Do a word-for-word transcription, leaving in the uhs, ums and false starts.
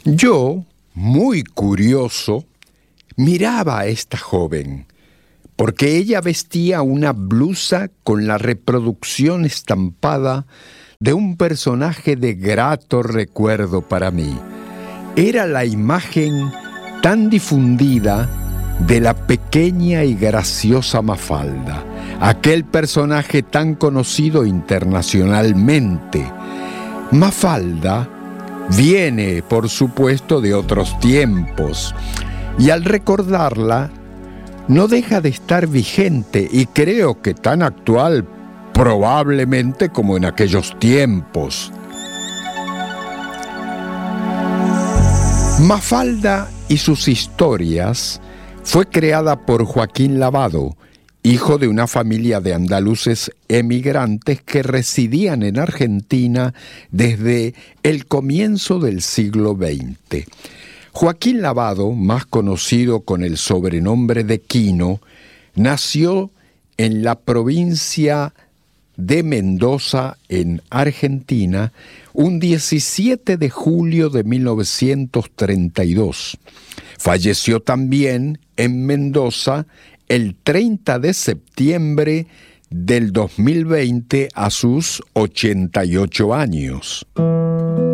Yo, muy curioso, miraba a esta joven, porque ella vestía una blusa con la reproducción estampada de un personaje de grato recuerdo para mí. Era la imagen tan difundida de la pequeña y graciosa Mafalda, aquel personaje tan conocido internacionalmente. Mafalda viene, por supuesto, de otros tiempos, y al recordarla, no deja de estar vigente y creo que tan actual probablemente como en aquellos tiempos. Mafalda y sus historias fue creada por Joaquín Lavado, hijo de una familia de andaluces emigrantes que residían en Argentina desde el comienzo del siglo veinte. Joaquín Lavado, más conocido con el sobrenombre de Quino, nació en la provincia de Mendoza, en Argentina, un diecisiete de julio de mil novecientos treinta y dos. Falleció también en Mendoza el treinta de septiembre del dos mil veinte a sus ochenta y ocho años.